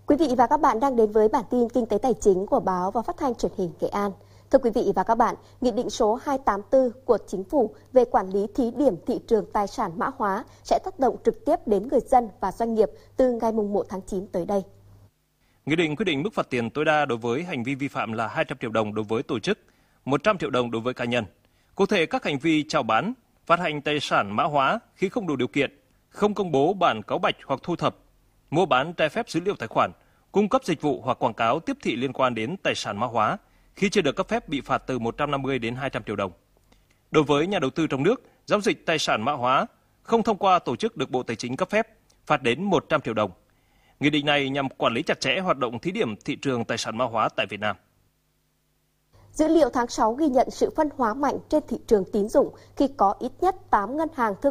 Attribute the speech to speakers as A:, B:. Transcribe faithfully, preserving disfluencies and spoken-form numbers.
A: Quý vị và các bạn đang đến với bản tin kinh tế tài chính của báo và phát thanh truyền hình Nghệ An. Thưa quý vị và các bạn, Nghị định số hai trăm tám mươi tư của Chính phủ về quản lý thí điểm thị trường tài sản mã hóa sẽ tác động trực tiếp đến người dân và doanh nghiệp từ ngày mùng một tháng chín tới đây.
B: Nghị định quy định mức phạt tiền tối đa đối với hành vi vi phạm là hai trăm triệu đồng đối với tổ chức, một trăm triệu đồng đối với cá nhân. Cụ thể, các hành vi chào bán, phát hành tài sản mã hóa khi không đủ điều kiện, không công bố bản cáo bạch hoặc thu thập, mua bán trái phép dữ liệu tài khoản, cung cấp dịch vụ hoặc quảng cáo tiếp thị liên quan đến tài sản mã hóa khi chưa được cấp phép bị phạt từ một trăm năm mươi đến hai trăm triệu đồng. Đối với nhà đầu tư trong nước, giao dịch tài sản mã hóa không thông qua tổ chức được Bộ Tài chính cấp phép, phạt đến một trăm triệu đồng. Nghị định này nhằm quản lý chặt chẽ hoạt động thí điểm thị trường tài sản mã hóa tại Việt Nam.
A: Dữ liệu tháng sáu ghi nhận sự phân hóa mạnh trên thị trường tín dụng khi có ít nhất tám ngân hàng thương